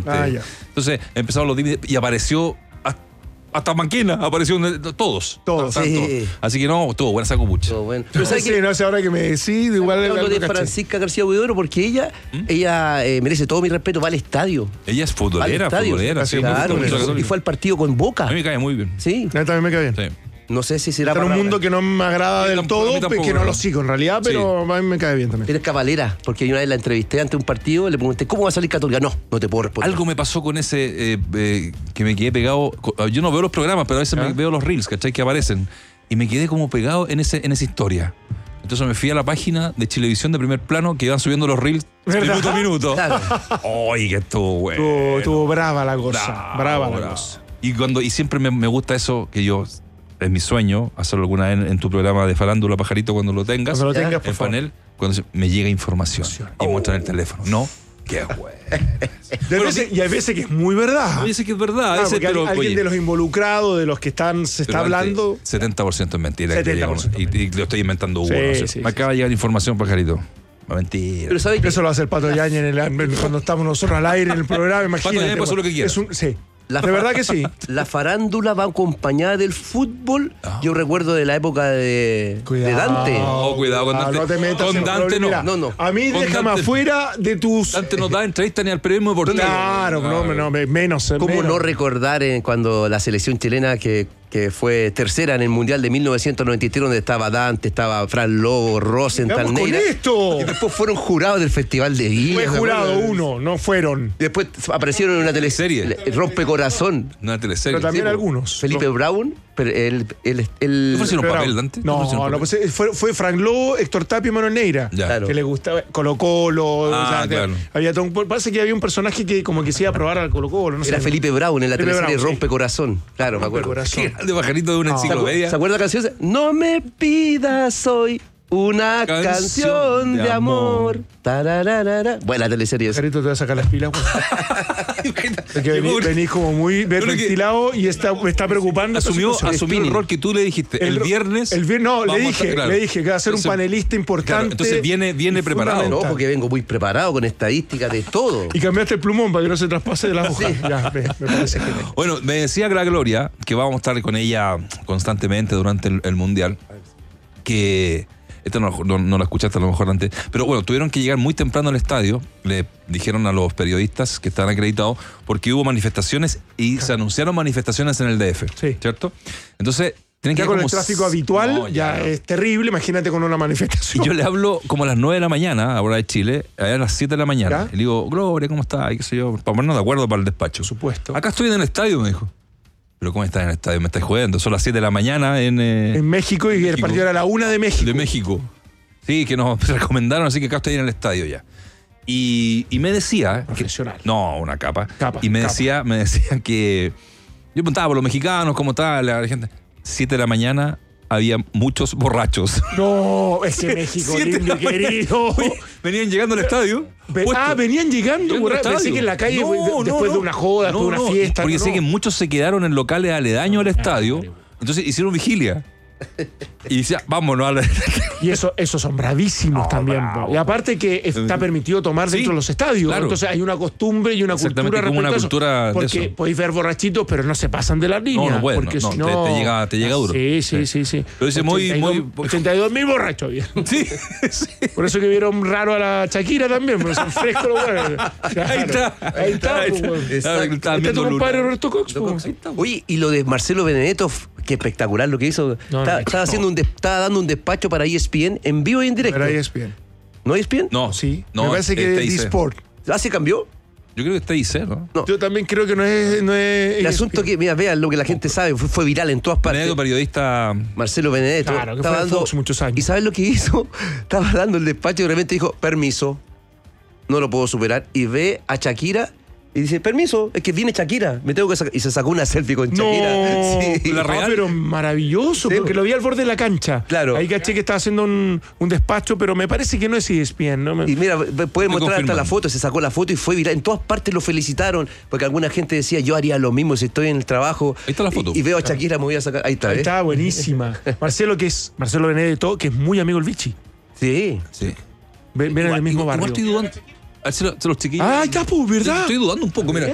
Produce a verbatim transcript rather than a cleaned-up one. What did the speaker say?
antes. Ah, ya. Entonces empezaron los límites y apareció hasta, hasta Manquena, apareció un- todos. Todos. Tanto. Sí. Así que no, todo buena saco mucho. Todo bueno. Pero ¿sabes Sí, qué? no sé, ahora que me decís, igual Hablo algo de caché. Francisca García Huidobro porque ella, ella eh, merece todo mi respeto, va al estadio. Ella es Va al futbolera, estadio. futbolera. Sí, muy Claro, futbolera y católica. fue al partido con Boca. A mí me cae muy bien. Sí, A mí también me cae bien. Sí. no sé si será Está en un para- mundo que no me agrada Sí, del tampoco, a mí todo, tampoco, que no ¿no? lo sigo en realidad, pero a mí me cae bien también. Eres cabalera, porque una vez la entrevisté ante un partido, le pregunté, ¿cómo va a salir Católica? No, no te puedo responder. Algo me pasó con ese eh, eh, que me quedé pegado. co- Yo no veo los programas, pero a veces ¿Ah? me veo los reels, ¿cachai? Que aparecen. Y me quedé como pegado en, ese, en esa historia. Entonces me fui a la página de Chilevisión de Primer Plano que iban subiendo los reels ¿Verdad? minuto a minuto. Claro. ¡Ay, que estuvo bueno! Estuvo, estuvo brava la cosa. Bravo, brava la bravo. cosa. Y, cuando, y siempre me, me gusta eso, que yo, es mi sueño, hacerlo alguna vez en, en tu programa de Farándula Pajarito cuando lo tengas, Cuando lo Ya, tengas, por en favor. panel, cuando se- me llega información y muestran el teléfono. No, qué bueno. De veces- y hay veces que es muy verdad. Oye, sé que es verdad. Claro, ese porque te lo- alguien oye, de los involucrados, de los que están se está pero antes, hablando. setenta por ciento es mentira. que setenta llega por uno. ciento y, y lo estoy inventando uno. Sí, no sé. sí, me sí, acaba de llegar información, Pajarito. Mentira. Pero ¿sabes qué? Eso lo hace el Pato Yañez en el- en- cuando estamos nosotros al aire en el programa. Imagínate. Yañez pasó bueno. lo que quiera. Es un- sí. La de fa- verdad que sí. La farándula va acompañada del fútbol. Ah. Yo recuerdo de la época de, de Dante. No, cuidado con Ah, Dante. no te metas Con en Dante problemas. no. Mira, No, no. A mí Con déjame Dante- afuera de tus. Dante no da entrevista ni al periodismo deportivo. Claro, no, no, me- menos. ¿Cómo menos. no recordar eh, cuando la selección chilena que, que fue tercera en el Mundial de mil novecientos noventa y tres, donde estaba Dante, estaba Fran Lobo, Rosenthal, Vamos con Neira, esto. y después fueron jurados del Festival de Viña. Fue ¿se jurado acuerdan? uno, no fueron. Y después aparecieron en una teleserie, Serie. Rompecorazón. Una teleserie. Pero también Sí, algunos. Felipe Brown, pero él, él, él- ¿Le ofrecieron un Pero- papel, Dante? ¿Le No, ofrecieron un no, papel? pues fue, fue Frank Lobo, Héctor Tapia y Manuel Neira. Ya. Claro. Que le gustaba Colo Colo. Ah, que claro. había todo un- parece que había un personaje que como que se iba a probar al Colo Colo. No sé. era Felipe Brown en la Felipe teleserie Brown, sí. Rompecorazón. Claro, me acuerdo. Corazón. Qué grande Pajarito de una No. enciclopedia. ¿Se acuerda la canción? No me pidas hoy una Canción canción, de de amor. amor. Tarararara. Buena teleserie esa. Carito te va a sacar las pilas. güey. Porque Llegó venís, un- venís como muy Creo que- ventilado y está, me está preocupando. esta Asumió, situación. asumió el Spinning. rol que tú le dijiste. El, ro- viernes. El viernes, no, le vamos a dije, estar- claro. le dije que va a ser un Entonces- panelista importante. Claro, entonces viene, viene y preparado. fundamental. No, porque vengo muy preparado con estadísticas de todo. Y cambiaste el plumón para que no se traspase de la hoja. Ya, me, me parece que no. Bueno, me decía la Gloria que vamos a estar con ella constantemente durante el, el Mundial. Que. Esta no, no, no la escuchaste a lo mejor antes. Pero bueno, tuvieron que llegar muy temprano al estadio. Le dijeron a los periodistas que estaban acreditados porque hubo manifestaciones y se anunciaron manifestaciones en el D F. Sí. ¿Cierto? Entonces, tienen que Ya ir con el como tráfico s- habitual No, ya, no. es terrible. Imagínate con una manifestación. Y yo le hablo como a las nueve de la mañana, ahora de Chile, allá a las siete de la mañana. ¿Ya? Y le digo, Gloria, ¿cómo estás? Y qué sé yo, para ponernos de acuerdo para el despacho. Por supuesto. Acá estoy en el estadio, me dijo. ¿Pero cómo estás en el estadio? Me estás jodiendo. Son las siete de la mañana en, eh, En México y el México. partido era a la una de México. de México. Sí, que nos recomendaron, así que acá estoy en el estadio ya. Y, y me decía... que- Profesional. no, una capa. Capa, y me capa. decía, me decía que... Yo preguntaba por los mexicanos, cómo tal, la gente... siete de la mañana había muchos borrachos. No, ese México Siete de lindo la y querido. Oye, venían llegando al estadio. Ve- puestos. ah, venían llegando. Llegando al borra- Pensé estadio. que en la calle, No, de- no, después no. de una joda, No, después de una no, fiesta. Porque no, sé no. que muchos se quedaron en locales aledaños al estadio. claro. Entonces hicieron vigilia. Y decía, vámonos a la... Y eso, esos son bravísimos No, también. bravo. po. Y aparte que está permitido tomar Sí, dentro de los estadios. claro. Entonces hay una costumbre y una Exactamente, cultura como una respecto a eso. cultura de Porque eso. podéis ver borrachitos, pero no se pasan de las líneas. no pueden, porque no, si no, te- no, te llega- te llega duro. Sí, sí, Sí. sí. sí. Pero dice muy- muy- ochenta y dos mil borrachos. había. Sí, sí. Por eso que vieron raro a la Shakira también, porque son frescos los huevos. Ahí está. Ahí está, Ahí pues, está. weón. Exacto. Ahí Estaban está tu viendo compadre Luna. Roberto Cox. po. Oye, y lo de Marcelo Benedetto, f- qué espectacular lo que hizo. No, estaba, no, estaba no. haciendo un des- estaba dando un despacho para E S P N en vivo y en directo. Pero ahí es bien. ¿No E S P N? No, Sí, no, me parece que está es I C. D-Sport. ¿Ah, se cambió? Yo creo que está I C, ¿no? No. Yo también creo que no es. No es El asunto que, mira, vean lo que la gente sabe, fue, fue viral en todas partes. Benedetto, periodista. Marcelo Benedetto Claro, que estaba fue de dando. Fox muchos años. ¿Y sabes lo que hizo? Estaba dando el despacho y de repente dijo, permiso, no lo puedo superar. Y ve a Shakira y dice, permiso, es que viene Shakira, me tengo que sacar. Y se sacó una selfie con No, Shakira. Sí. La Ah, real. pero maravilloso, Sí, porque lo vi al borde de la cancha. Claro. Ahí caché que estaba haciendo un, un despacho, pero me parece que no es E S P N, ¿no? Me- Y mira, puede mostrar hasta confirman. la foto, se sacó la foto y fue viral. En todas partes lo felicitaron, porque alguna gente decía, yo haría lo mismo si estoy en el trabajo. Ahí está la foto. Y, y veo a Shakira, me voy a sacar. Ahí está, Ahí ¿eh? está, buenísima. Marcelo, que es Marcelo Benedetto, que es muy amigo del Vichy. Sí. Sí. Ven, ven en el mismo Igual barrio. estoy dudando. A ver si lo- si los chiquillos. Ah, ahí está, pues, ¿verdad? Estoy dudando un poco, mira.